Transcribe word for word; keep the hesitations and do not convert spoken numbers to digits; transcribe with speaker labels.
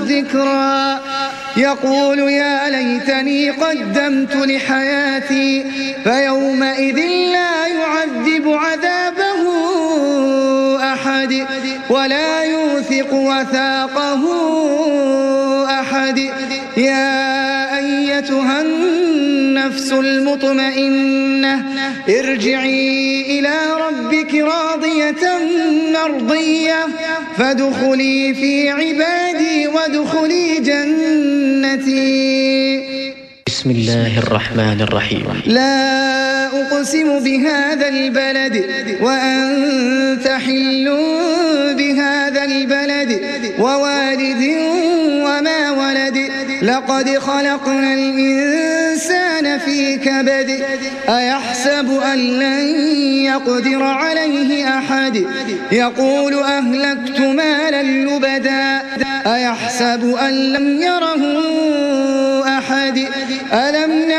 Speaker 1: الذكرى يقول يا ليتني قدمت لحياتي فيومئذ لا يعذب عذابه أحد ولا يوثق وثاقه أحد. يا أيتها النفس المطمئنة ارجعي إلى ربك راضية مرضية فادخلي في عبادي وادخلي جنتي.
Speaker 2: بسم الله الرحمن الرحيم.
Speaker 1: لا أقسم بهذا البلد وأنت حل بهذا البلد ووالد وما ولد لقد خلقنا الإنسان في كبد أيحسب أن لن يقدر عليه أحد يقول أهلكت مالا لبدا أيحسب أن لم يره أحد ألم